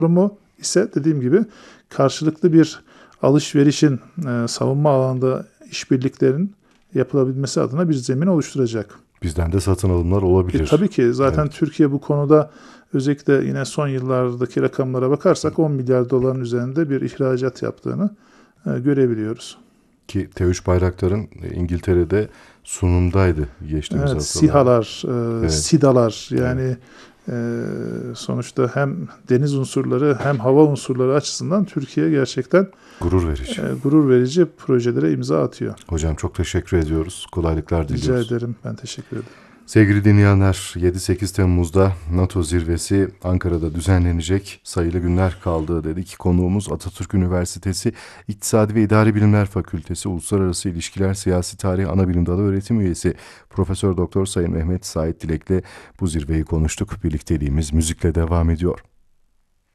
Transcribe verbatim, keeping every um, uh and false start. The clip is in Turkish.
Durumu ise dediğim gibi karşılıklı bir alışverişin, e, savunma alanında işbirliklerin yapılabilmesi adına bir zemin oluşturacak. Bizden de satın alımlar olabilir. E, tabii ki zaten Evet. Türkiye bu konuda özellikle yine son yıllardaki rakamlara bakarsak on milyar doların üzerinde bir ihracat yaptığını e, görebiliyoruz. Ki T üç Bayraktar'ın İngiltere'de sunumdaydı geçtiğimiz Evet, haftalarda. SİHA'lar, e, Evet. SİDA'lar yani e, sonuçta hem deniz unsurları hem hava unsurları açısından Türkiye gerçekten Gurur verici. e, gurur verici projelere imza atıyor. Hocam çok teşekkür ediyoruz. Kolaylıklar Rica diliyoruz. ederim. Ben teşekkür ederim. Sevgili dinleyenler, yedi sekiz Temmuz'da NATO zirvesi Ankara'da düzenlenecek. Sayılı günler kaldı dedik. Konuğumuz Atatürk Üniversitesi İktisadi ve İdari Bilimler Fakültesi Uluslararası İlişkiler Siyasi Tarih Anabilim Dalı öğretim üyesi Profesör Doktor Sayın Mehmet Sait Dilek'le bu zirveyi konuştuk. Birlikteliğimiz müzikle devam ediyor.